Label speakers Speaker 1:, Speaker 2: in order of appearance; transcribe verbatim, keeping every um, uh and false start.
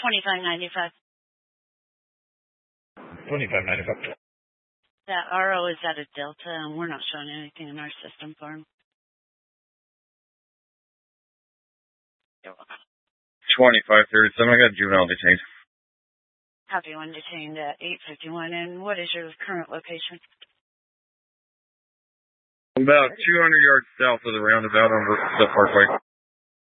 Speaker 1: twenty-five ninety-five.
Speaker 2: twenty-five ninety-five.
Speaker 1: That R O is at a Delta, and we're not showing anything in our system for him. You're welcome.
Speaker 3: twenty-five thirty-seven, I got a juvenile detained.
Speaker 1: Copy one detained at eight fifty-one, and what is your current location?
Speaker 3: About two hundred yards south of the roundabout on the Parkway.